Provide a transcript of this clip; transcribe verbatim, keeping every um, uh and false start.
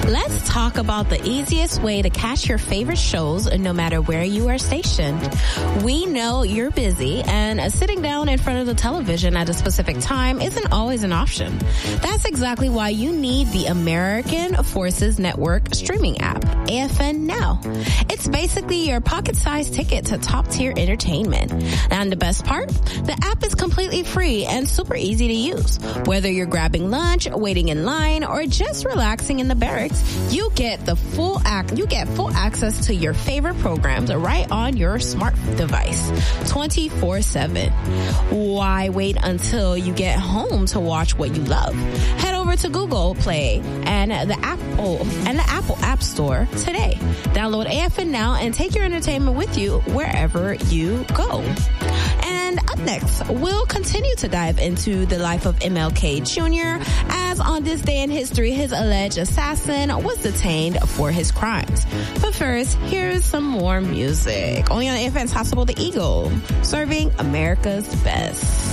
Let's talk about the easiest way to catch your favorite shows no matter where you are stationed. We know you're busy and sitting down in front of the television at a specific time isn't always an option. That's exactly why you need the American Forces Network streaming app, A F N Now. It's basically your pocket-sized ticket to top-tier entertainment. And the best part? The app is completely free and super easy to use. Whether you're grabbing lunch, waiting in line, or just relaxing in the barracks, you get the full ac- you get full access to your favorite programs right on your smart device, twenty-four seven. Why wait until you get home to watch what you love? Head over to Google Play and the Apple and the Apple App Store today. Download A F N Now and take your entertainment with you wherever you go. And up next, we'll continue to dive into the life of M L K Junior as on this day in history, his alleged assassin was detained for his crimes. But first, here's some more music. Only on A F N's Hospital the Eagle, serving America's best.